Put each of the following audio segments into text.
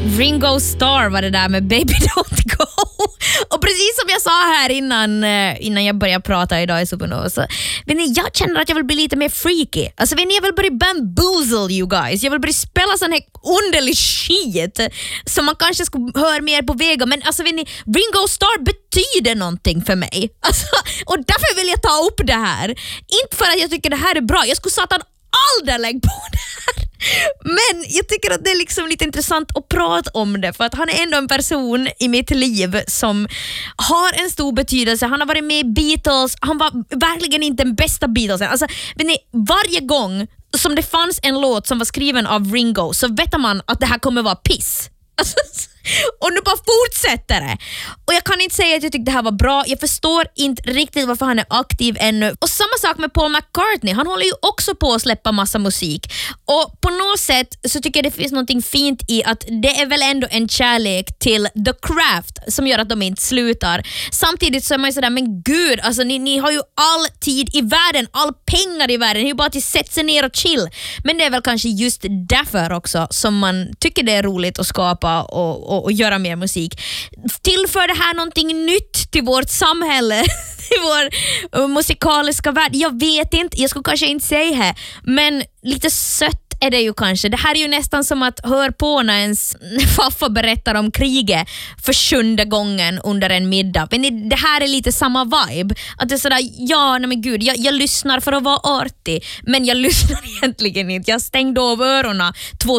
Ringo Starr var det där med Baby Don't Go. Och precis som jag sa här innan jag började prata idag i Supernova, så jag känner att jag vill bli lite mer freaky. Alltså jag vill börja bamboozle you guys. Jag vill börja spela sån här underlig shit som man kanske skulle höra mer på vägen. Men alltså Ringo Starr betyder någonting för mig. Alltså, och därför vill jag ta upp det här. Inte för att jag tycker det här är bra. Jag skulle satan aldrig lägga på det här. Men jag tycker att det är liksom lite intressant att prata om det, för att han är ändå en person i mitt liv som har en stor betydelse. Han har varit med i Beatles. Han var verkligen inte den bästa Beatlesen. Alltså, varje gång som det fanns en låt som var skriven av Ringo, så vet man att det här kommer vara piss. Alltså, och nu bara fortsätter det. Och jag kan inte säga att jag tyckte det här var bra. Jag förstår inte riktigt varför han är aktiv ännu. Och samma sak med Paul McCartney. Han håller ju också på att släppa massa musik. Och på något sätt så tycker jag det finns någonting fint i att det är väl ändå en kärlek till The Craft som gör att de inte slutar. Samtidigt så är man ju sådär, men gud, alltså ni har ju all tid i världen, all pengar i världen. Det är ju bara att sätta sig ner och chill. Men det är väl kanske just därför också som man tycker det är roligt att skapa och göra mer musik. Tillför det här någonting nytt till vårt samhälle, till vår musikaliska värld? Jag vet inte, jag skulle kanske inte säga det, men lite sött är det ju kanske. Det här är ju nästan som att höra på när ens farfar berättar om kriget för 7:e gången under en middag. Men det här är lite samma vibe. Att det är sådär, ja, nej men gud, jag lyssnar för att vara artig, men jag lyssnar egentligen inte. Jag stängde av öronen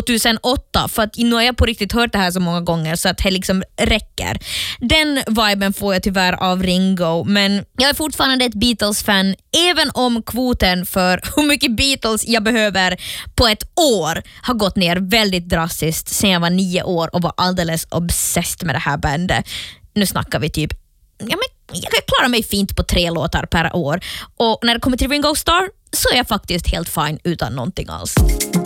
2008 för att nu har jag på riktigt hört det här så många gånger så att det liksom räcker. Den viben får jag tyvärr av Ringo, men jag är fortfarande ett Beatles-fan, även om kvoten för hur mycket Beatles jag behöver på ett år har gått ner väldigt drastiskt sen jag var 9 år och var alldeles obsessed med det här bandet. Nu snackar vi typ, jag kan klara mig fint på 3 låtar per år. Och när det kommer till Ringo Starr så är jag faktiskt helt fine utan någonting alls.